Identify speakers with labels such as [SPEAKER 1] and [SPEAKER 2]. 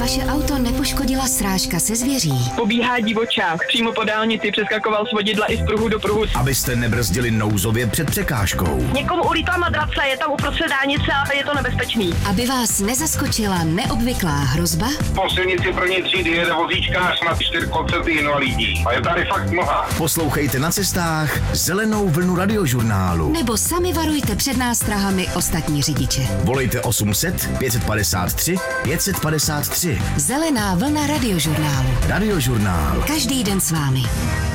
[SPEAKER 1] vaše auto nepoškodila srážka se zvěří.
[SPEAKER 2] Pobíhá divočák, přímo po dálnici přeskakoval z vodidla i z pruhu do pruhu.
[SPEAKER 3] Abyste nebrzdili nouzově před překážkou.
[SPEAKER 2] Někomu ulítla madrace, je tam uprostřed dálnice a je to nebezpečný.
[SPEAKER 1] Aby vás nezaskočila neobvyklá hrozba.
[SPEAKER 4] Po silnici první třídy jede vozíčkář na 4 invalidí. A je tady fakt mnoha.
[SPEAKER 3] Poslouchejte na cestách Zelenou vlnu radiožurnálu.
[SPEAKER 1] Nebo sami varujte před nástrahami ostatní řidiče.
[SPEAKER 3] Volejte 800 553 553.
[SPEAKER 1] Zelená vlna radiožurnálu.
[SPEAKER 3] Radiožurnál.
[SPEAKER 1] Každý den s vámi.